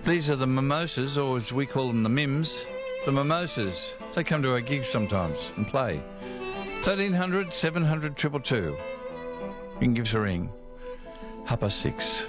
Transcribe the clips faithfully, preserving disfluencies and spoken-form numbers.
These are the mimosas, or as we call them, the mims. The mimosas. They come to our gigs sometimes and play. thirteen hundred, seven hundred, two two two. You can give us a ring. Half past six.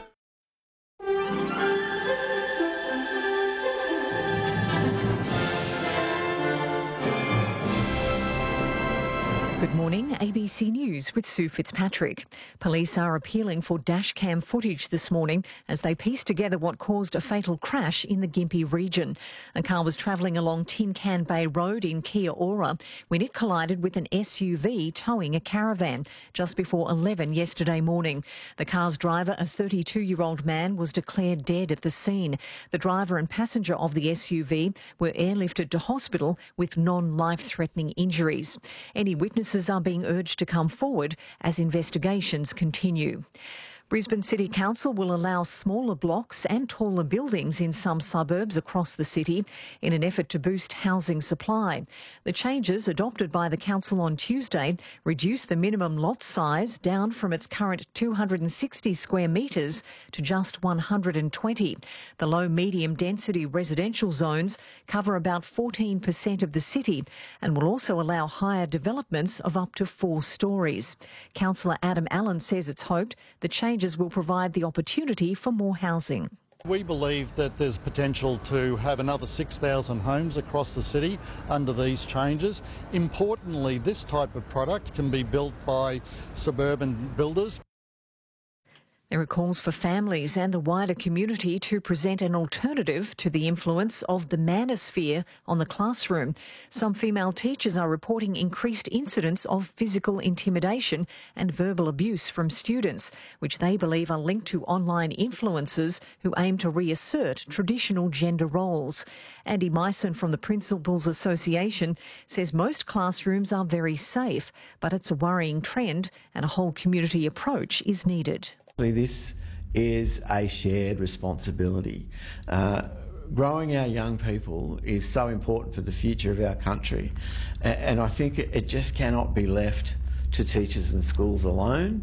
Good morning, A B C News with Sue Fitzpatrick. Police are appealing for dashcam footage this morning as they piece together what caused a fatal crash in the Gympie region. A car was travelling along Tin Can Bay Road in Kia Ora when it collided with an S U V towing a caravan just before eleven yesterday morning. The car's driver, a thirty-two-year-old man, was declared dead at the scene. The driver and passenger of the S U V were airlifted to hospital with non-life-threatening injuries. Any witnesses are being urged to come forward as investigations continue. Brisbane City Council will allow smaller blocks and taller buildings in some suburbs across the city in an effort to boost housing supply. The changes adopted by the council on Tuesday reduce the minimum lot size down from its current two hundred sixty square metres to just one hundred twenty. The low-medium density residential zones cover about fourteen percent of the city and will also allow higher developments of up to four storeys. Councillor Adam Allen says it's hoped the change will provide the opportunity for more housing. We believe that there's potential to have another six thousand homes across the city under these changes. Importantly, this type of product can be built by suburban builders. There are calls for families and the wider community to present an alternative to the influence of the manosphere on the classroom. Some female teachers are reporting increased incidents of physical intimidation and verbal abuse from students, which they believe are linked to online influencers who aim to reassert traditional gender roles. Andy Myson from the Principals Association says most classrooms are very safe, but it's a worrying trend and a whole community approach is needed. This is a shared responsibility. Uh, growing our young people is so important for the future of our country, and I think it just cannot be left to teachers and schools alone.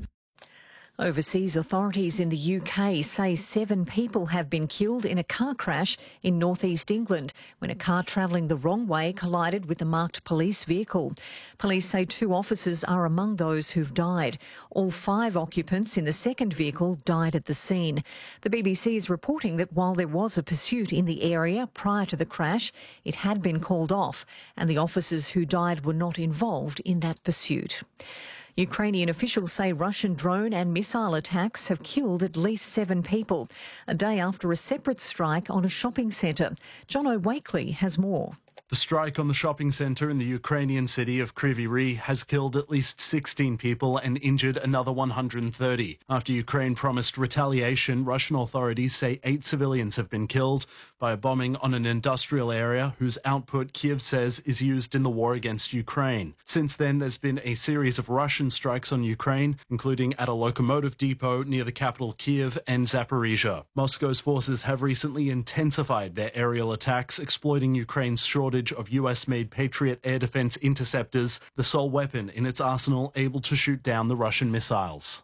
Overseas authorities in the U K say seven people have been killed in a car crash in northeast England when a car travelling the wrong way collided with a marked police vehicle. Police say two officers are among those who've died. All five occupants in the second vehicle died at the scene. The B B C is reporting that while there was a pursuit in the area prior to the crash, it had been called off and the officers who died were not involved in that pursuit. Ukrainian officials say Russian drone and missile attacks have killed at least seven people, a day after a separate strike on a shopping centre. John O'Wakely has more. The strike on the shopping centre in the Ukrainian city of Kryvyi Rih has killed at least sixteen people and injured another one hundred thirty. After Ukraine promised retaliation, Russian authorities say eight civilians have been killed by a bombing on an industrial area whose output Kiev says is used in the war against Ukraine. Since then, there's been a series of Russian strikes on Ukraine, including at a locomotive depot near the capital Kiev and Zaporizhia. Moscow's forces have recently intensified their aerial attacks, exploiting Ukraine's shortage of U S-made Patriot air defense interceptors, the sole weapon in its arsenal able to shoot down the Russian missiles.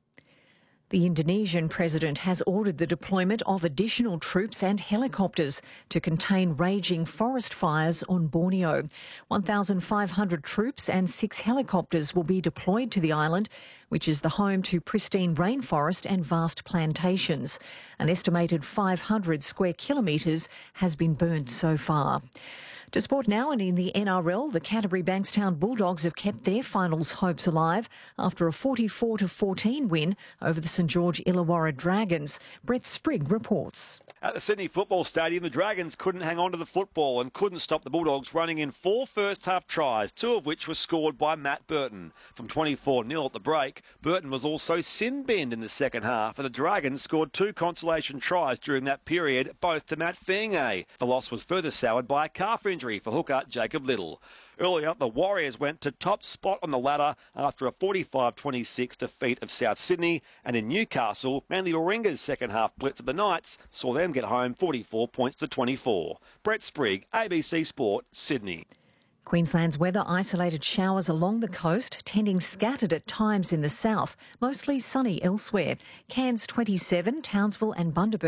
The Indonesian president has ordered the deployment of additional troops and helicopters to contain raging forest fires on Borneo. one thousand five hundred troops and six helicopters will be deployed to the island, which is the home to pristine rainforest and vast plantations. An estimated five hundred square kilometres has been burned so far. To sport now, and in the N R L, the Canterbury Bankstown Bulldogs have kept their finals hopes alive after a forty-four to fourteen win over the St George Illawarra Dragons. Brett Sprigg reports. At the Sydney Football Stadium, the Dragons couldn't hang on to the football and couldn't stop the Bulldogs running in four first-half tries, two of which were scored by Matt Burton. From twenty-four nil at the break, Burton was also sin-binned in the second half, and the Dragons scored two consolation tries during that period, both to Matt Feingay. The loss was further soured by a calf injury for hooker Jacob Little. Earlier, the Warriors went to top spot on the ladder after a forty-five twenty-six defeat of South Sydney, and in Newcastle, Manly Warringah's second-half blitz of the Knights saw them get home forty-four points to twenty-four. Brett Sprigg, A B C Sport, Sydney. Queensland's weather: isolated showers along the coast, tending scattered at times in the south, mostly sunny elsewhere. Cairns twenty-seven, Townsville and Bundaberg